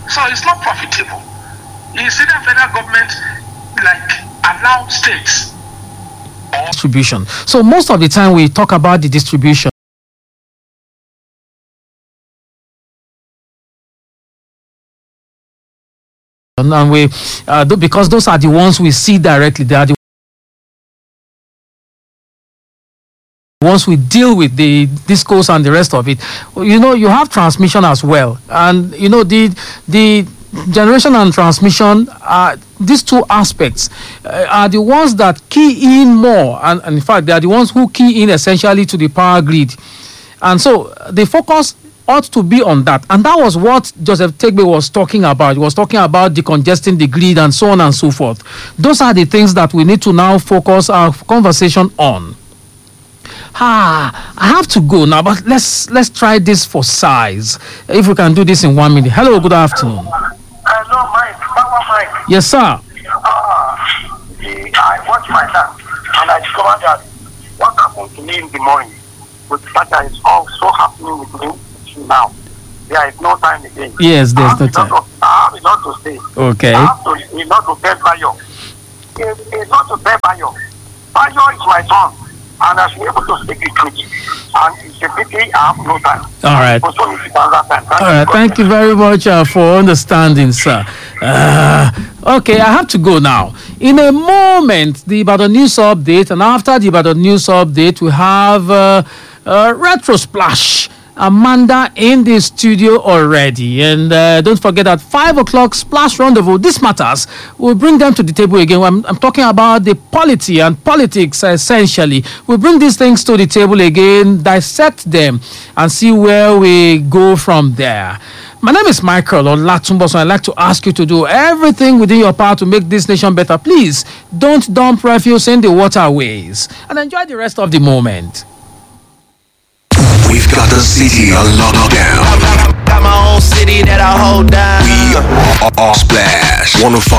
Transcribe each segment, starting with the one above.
So it's not profitable. You see the federal government like allow states distribution. So most of the time we talk about the distribution. And we, because those are the ones we see directly, they are the once we deal with the discourse and the rest of it. You know, you have transmission as well, and you know the generation and transmission are these two aspects are the ones that key in more, and in fact they are the ones who key in essentially to the power grid, and so the focus ought to be on that. And that was what Joseph Tegbe was talking about. He was talking about decongesting the grid and so on and so forth. Those are the things that we need to now focus our conversation on. I have to go now, but let's try this for size. If we can do this in 1 minute. Hello, good afternoon. Hello, Mike. Papa Mike. Yes, sir. I watched my dad and I discovered that what happened to me in the morning with Saka is also happening with me now. There is no time again. Yes, there's no time. I have a lot to say. Okay. I have a lot to tell Bayo. A lot to tell Bayo. Bayo is my son, and I should be able to speak the truth. And it's a pity I have no time. All right. All right. Thank you very much for understanding, sir. Okay, I have to go now. In a moment, the Ibadan News Update, and after the Ibadan News Update, we have Retro Splash. Amanda in the studio already, and don't forget that 5 o'clock Splash Rendezvous. This matters. We'll bring them to the table again. I'm talking about the polity and politics essentially. We'll bring these things to the table again, dissect them, and see where we go from there. My name is Michael Olatunbo, so I'd like to ask you to do everything within your power to make this nation better. Please don't dump refuse in the waterways, and enjoy the rest of the moment. We've got the city on lockdown. Got my own city that I hold down. We are Splash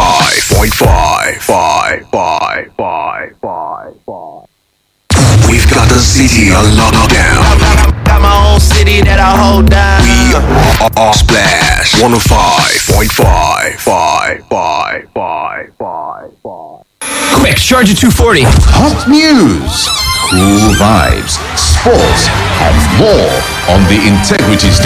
105.5. We've got the city on lockdown. Got my own city that I hold down. We are Splash 105.5. Quick, charge at 240. Hot news, cool vibes, sports, and more on the Integrity Station.